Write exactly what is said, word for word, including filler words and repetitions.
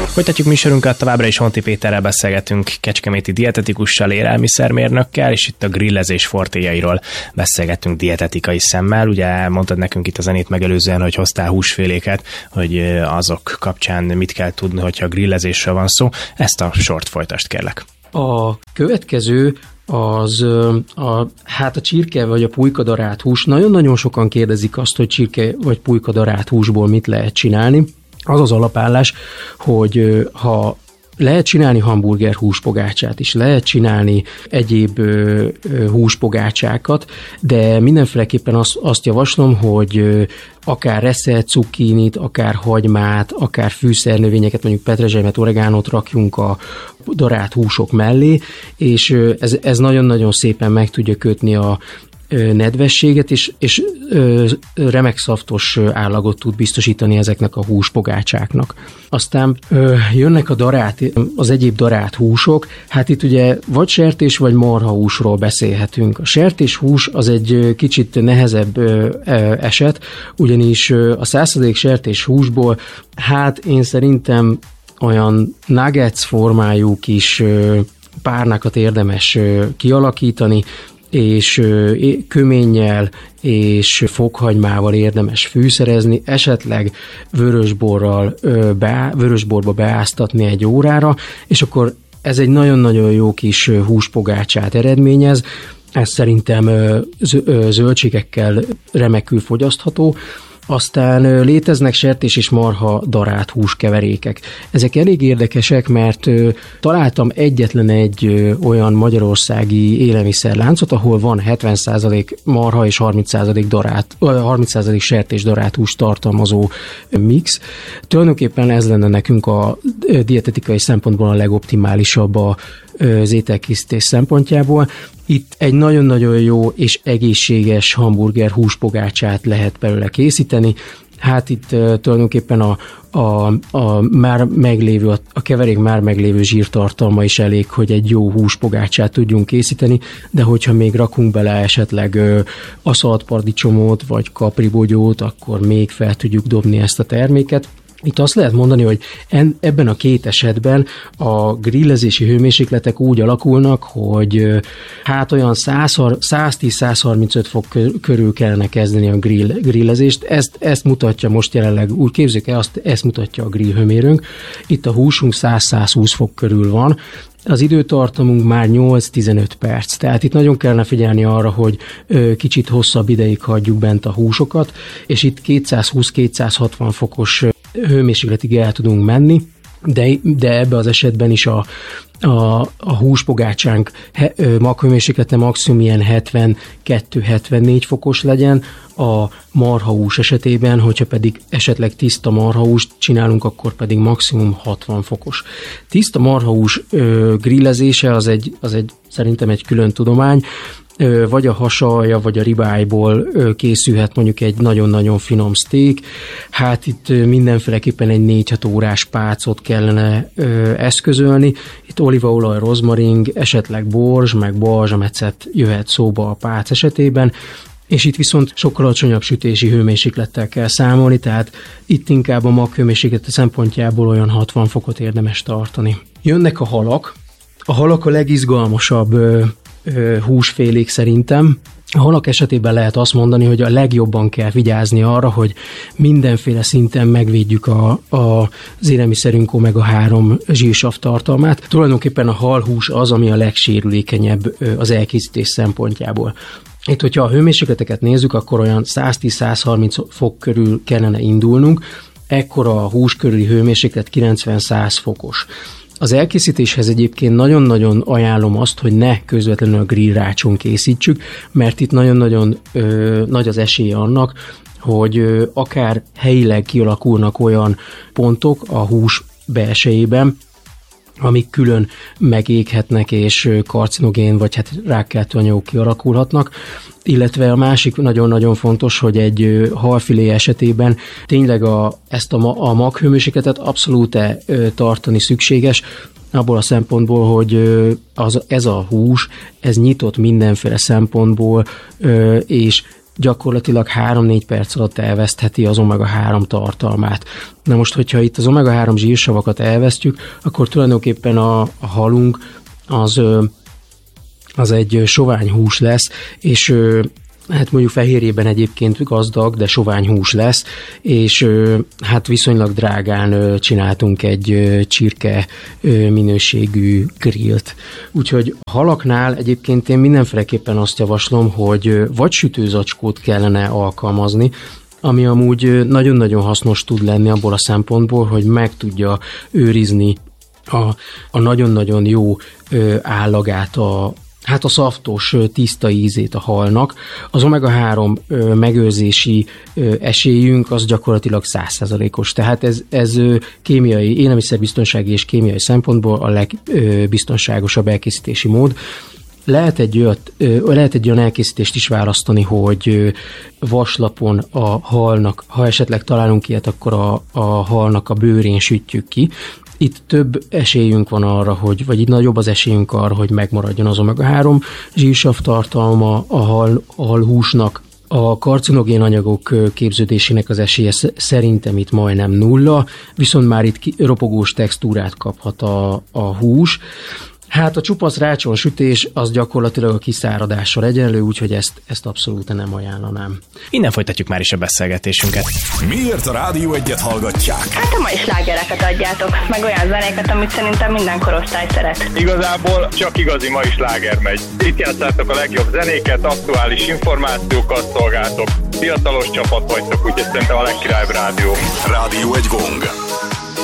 Folytatjuk műsorunkat, továbbra is Honti Péterrel beszélgetünk, kecskeméti dietetikussal, élelmiszermérnökkel, és itt a grillezés fortéjairól beszélgetünk dietetikai szemmel. Ugye mondtad nekünk itt a zenét megelőzően, hogy hoztál húsféléket, hogy azok kapcsán mit kell tudni, hogyha grillezésről van szó. Ezt a sort folytasd, kérlek. A következő az a, hát a csirke vagy a pulyka-darált hús. Nagyon-nagyon sokan kérdezik azt, hogy csirke vagy pulyka-darált húsból mit lehet csinálni. Az az alapállás, hogy ha lehet csinálni hamburger húspogácsát is, lehet csinálni egyéb ö, ö, húspogácsákat, de mindenféleképpen azt, azt javaslom, hogy ö, akár reszelt cukkinit, akár hagymát, akár fűszernövényeket, mondjuk petrezselymet, oregánot rakjunk a darált húsok mellé, és ö, ez, ez nagyon-nagyon szépen meg tudja kötni a nedvességet, és, és ö, remek szaftos állagot tud biztosítani ezeknek a húspogácsáknak. Aztán ö, jönnek a darált, az egyéb darált húsok, hát itt ugye vagy sertés, vagy marhahúsról beszélhetünk. A sertéshús az egy kicsit nehezebb ö, ö, eset, ugyanis ö, a száz százalék sertéshúsból, hát én szerintem olyan nuggets formájú kis ö, párnákat érdemes ö, kialakítani, és köménnyel és fokhagymával érdemes fűszerezni, esetleg vörösborral, be, vörösborba beáztatni egy órára, és akkor ez egy nagyon-nagyon jó kis húspogácsát eredményez. Ez szerintem zöldségekkel remekül fogyasztható. Aztán léteznek sertés és marha darált húskeverékek. Ezek elég érdekesek, mert találtam egyetlen egy olyan magyarországi élelmiszerláncot, ahol van hetven százalék marha és harminc százalék darált, harminc százalék sertés darált hús tartalmazó mix. Tulajdonképpen ez lenne nekünk a dietetikai szempontból a legoptimálisabb az ételkészítés szempontjából. Itt egy nagyon-nagyon jó és egészséges hamburger húspogácsát lehet belőle készíteni. Hát itt uh, tulajdonképpen a, a, a már meglévő, a, a keverék már meglévő zsírtartalma is elég, hogy egy jó húspogácsát tudjunk készíteni, de hogyha még rakunk bele esetleg uh, aszalt paradicsomot vagy kapribogyót, akkor még fel tudjuk dobni ezt a terméket. Itt azt lehet mondani, hogy en, ebben a két esetben a grillezési hőmérsékletek úgy alakulnak, hogy hát olyan száztíz-száz harmincöt fok körül kellene kezdeni a grill, grillezést. Ezt, ezt mutatja most jelenleg, úgy képzeljük el, azt, ezt mutatja a grill hőmérőnk. Itt a húsunk száz-százhúsz fok körül van. Az időtartamunk már nyolc-tizenöt perc, tehát itt nagyon kellene figyelni arra, hogy kicsit hosszabb ideig hagyjuk bent a húsokat, és itt kétszázhúsz-kétszázhatvan fokos hőmérsékletig el tudunk menni, de, de ebbe az esetben is a, a, a húspogácsánk he, maghőmérséklete maximum ilyen hetvenkettő-hetvennégy fokos legyen, a marhahús esetében, hogyha pedig esetleg tiszta marhahúst csinálunk, akkor pedig maximum hatvan fokos. Tiszta marhahús ö, grillezése az egy, az egy szerintem egy külön tudomány, ö, vagy a hasalja, vagy a ribájból ö, készülhet mondjuk egy nagyon-nagyon finom steak. Hát itt ö, mindenféleképpen egy négy-hat órás pácot kellene ö, eszközölni. Itt olívaolaj, rozmaring, esetleg borzs, meg balzsamecet jöhet szóba a pác esetében, és itt viszont sokkal alacsonyabb sütési hőmérséklettel kell számolni, tehát itt inkább a maghőmérséklet szempontjából olyan hatvan fokot érdemes tartani. Jönnek a halak. A halak a legizgalmasabb ö, ö, húsfélék szerintem. A halak esetében lehet azt mondani, hogy a legjobban kell vigyázni arra, hogy mindenféle szinten megvédjük a, a, az élelmiszerünk omega három zsírsav tartalmát. Tulajdonképpen a halhús az, ami a legsérülékenyebb az elkészítés szempontjából. Itt, hogyha a hőmérsékleteket nézzük, akkor olyan száztíz-százharminc fok körül kellene indulnunk, ekkora a hús körüli hőmérséklet kilencven-száz fokos. Az elkészítéshez egyébként nagyon-nagyon ajánlom azt, hogy ne közvetlenül a grillrácson készítsük, mert itt nagyon-nagyon ö, nagy az esélye annak, hogy ö, akár helyileg kialakulnak olyan pontok a hús belsejében, amik külön megéghetnek és karcinogén vagy hát rákkeltő anyagok kialakulhatnak, illetve a másik nagyon-nagyon fontos, hogy egy halfilé esetében tényleg a, ezt a, a maghőmérsékletet abszolút tartani szükséges, abból a szempontból, hogy az, ez a hús, ez nyitott mindenféle szempontból, és gyakorlatilag három-négy perc alatt elvesztheti az omega három tartalmát. Na most, hogyha itt az omega három zsírsavakat elvesztjük, akkor tulajdonképpen a, a halunk az, az egy sovány hús lesz, és hát mondjuk fehérjében egyébként gazdag, de sovány hús lesz, és hát viszonylag drágán csináltunk egy csirke minőségű grillt. Úgyhogy a halaknál egyébként én mindenféleképpen azt javaslom, hogy vagy sütőzacskót kellene alkalmazni, ami amúgy nagyon-nagyon hasznos tud lenni abból a szempontból, hogy meg tudja őrizni a, a nagyon-nagyon jó állagát, a hát a szaftos, tiszta ízét a halnak. Az omega három megőrzési esélyünk az gyakorlatilag száz százalékos. Tehát ez, ez kémiai, élelmiszerbiztonsági és kémiai szempontból a legbiztonságosabb elkészítési mód. Lehet egy, olyat, lehet egy olyan elkészítést is választani, hogy vaslapon a halnak, ha esetleg találunk ilyet, akkor a, a halnak a bőrén sütjük ki. Itt több esélyünk van arra, hogy, vagy itt nagyobb az esélyünk arra, hogy megmaradjon az omega három zsírsav tartalma a, hal, a halhúsnak. A karcinogén anyagok képződésének az esélye szerintem itt majdnem nulla, viszont már itt ropogós textúrát kaphat a, a hús. Hát a csupasz rácson sütés az gyakorlatilag a kiszáradással egyenlő, úgyhogy ezt, ezt abszolút nem ajánlanám. Innen folytatjuk már is a beszélgetésünket. Miért a Rádió egyet hallgatják? Hát a mai slágereket adjátok, meg olyan zenéket, amit szerintem minden korosztály szeret. Igazából csak igazi mai sláger megy. Itt játszátok a legjobb zenéket, aktuális információkat szolgáltok. Fiatalos csapat vagytok, úgyhogy szerintem a legkirálybb rádió. Rádió egy gong.